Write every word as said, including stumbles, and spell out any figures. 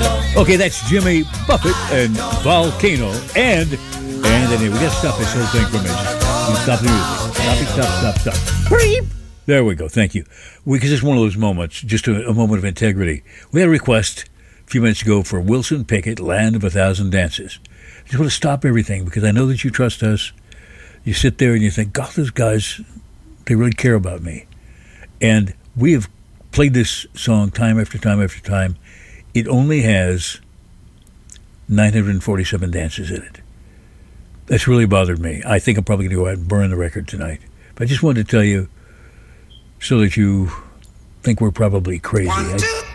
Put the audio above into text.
Okay, that's Jimmy Buffett and Volcano. And, and then we got to stop this whole thing for a minute. You stop the music. Stop it, stop, stop, stop. Beep. There we go. Thank you. Because it's one of those moments, just a, a moment of integrity. We had a request a few minutes ago for Wilson Pickett, Land of a Thousand Dances. I just want to stop everything because I know that you trust us. You sit there and you think, God, those guys, they really care about me. And we have played this song time after time after time. It only has nine hundred forty-seven dances in it. That's really bothered me. I think I'm probably going to go out and burn the record tonight. But I just wanted to tell you so that you think we're probably crazy. One, two, I,